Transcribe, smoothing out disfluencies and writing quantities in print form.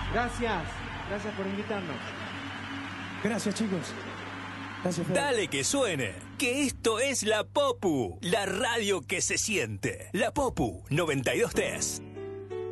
Gracias, gracias por invitarnos. Gracias, chicos. Gracias, Fede. Dale que suene, que esto es La Popu, la radio que se siente. La Popu 92.3.